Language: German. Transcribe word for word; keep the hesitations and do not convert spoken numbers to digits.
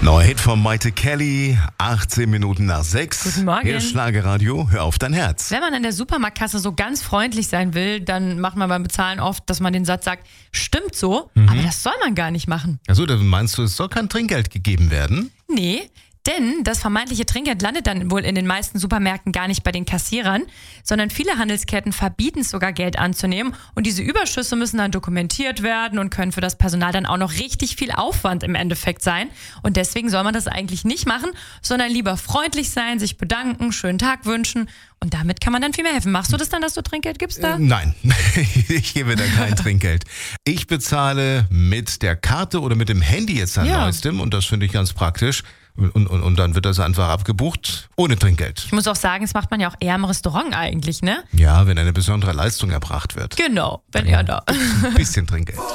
Neuer Hit von Maite Kelly, achtzehn Minuten nach sechs. Guten Morgen. Hier ist Schlagerradio, hör auf dein Herz. Wenn man an der Supermarktkasse so ganz freundlich sein will, dann macht man beim Bezahlen oft, dass man den Satz sagt, stimmt so, Mhm. aber das soll man gar nicht machen. Achso, dann meinst du, es soll kein Trinkgeld gegeben werden? Nee, denn das vermeintliche Trinkgeld landet dann wohl in den meisten Supermärkten gar nicht bei den Kassierern, sondern viele Handelsketten verbieten es sogar, Geld anzunehmen. Und diese Überschüsse müssen dann dokumentiert werden und können für das Personal dann auch noch richtig viel Aufwand im Endeffekt sein. Und deswegen soll man das eigentlich nicht machen, sondern lieber freundlich sein, sich bedanken, schönen Tag wünschen. Und damit kann man dann viel mehr helfen. Machst du das dann, dass du Trinkgeld gibst da? Äh, nein, ich gebe da kein Trinkgeld. Ich bezahle mit der Karte oder mit dem Handy jetzt an Ja. neuestem und das finde ich ganz praktisch. Und, und, und dann wird das einfach abgebucht, ohne Trinkgeld. Ich muss auch sagen, das macht man ja auch eher im Restaurant eigentlich, ne? Ja, wenn eine besondere Leistung erbracht wird. Genau, wenn er da. Ein bisschen Trinkgeld.